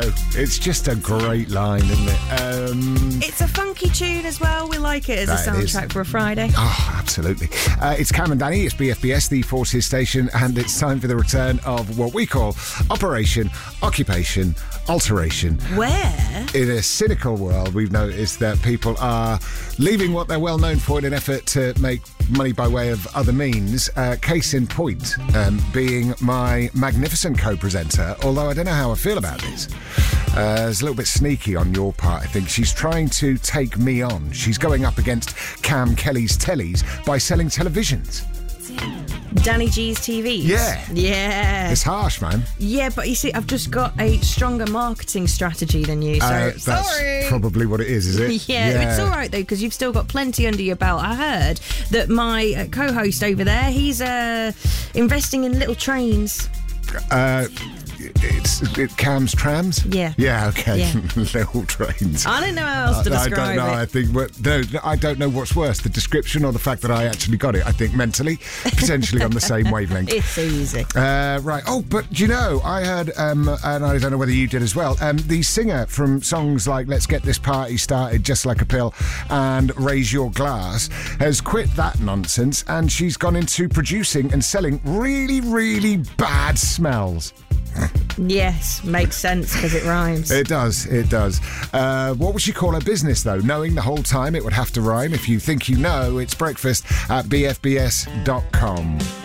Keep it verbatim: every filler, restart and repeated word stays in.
know. It's just a great line, isn't it? Um, it's a funky tune as well. We like it as a soundtrack for a Friday. Oh, absolutely. Uh, it's Cam and Danny. It's B F B S, the Forces station, and it's time for the return of what we call Operation Occupation Alteration. Where? In a cynical world, we've noticed that people are leaving what they're well known for in an effort to make money by way of other means. Uh, case in point, um, being my magnificent co-presenter, although I don't know how I feel about this. Uh, it's a little bit sneaky on your part, I think. She's trying to take me on. She's going up against Cam Kelly's tellies by selling televisions. Danny G's T Vs? Yeah. Yeah. It's harsh, man. Yeah, but you see, I've just got a stronger marketing strategy than you, so uh, that's sorry. Probably what it is, is it? yeah, yeah, it's all right, though, because you've still got plenty under your belt. I heard that my uh, co-host over there, he's uh, investing in little trains. Uh... It's it, Cam's trams? Yeah. Yeah, okay. Yeah. Little trains. I don't know how else to I, describe I don't know. it. I think what, no, I don't know what's worse, the description or the fact that I actually got it. I think mentally, potentially on the same wavelength. It's easy. Uh, right. Oh, but do you know, I heard, um, and I don't know whether you did as well, um, the singer from songs like Let's Get This Party Started, Just Like a Pill, and Raise Your Glass has quit that nonsense, and she's gone into producing and selling really, really bad smells. Yes, makes sense because it rhymes. It does, it does. Uh, what would she call her business, though? Knowing the whole time it would have to rhyme. If you think you know, it's breakfast at b f b s dot com.